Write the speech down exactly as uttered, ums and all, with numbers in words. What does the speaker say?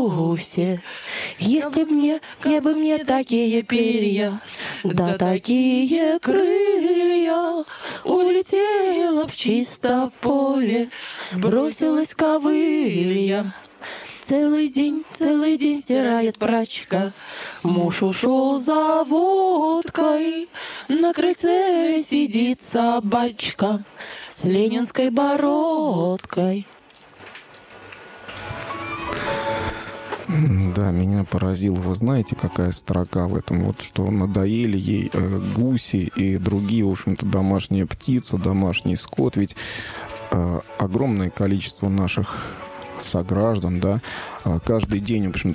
гуси. Если б мне, где бы мне такие перья, да такие крылья, улетела в чисто поле, бросилась ковылья. Целый день, целый день стирает прачка, муж ушел за водкой, на крыльце сидит собачка с ленинской бородкой. Да, меня поразило. Вы знаете, какая строка в этом? Вот что надоели ей э, гуси и другие, в общем-то, домашние птицы, домашний скот. Ведь э, огромное количество наших сограждан, да, каждый день, в общем,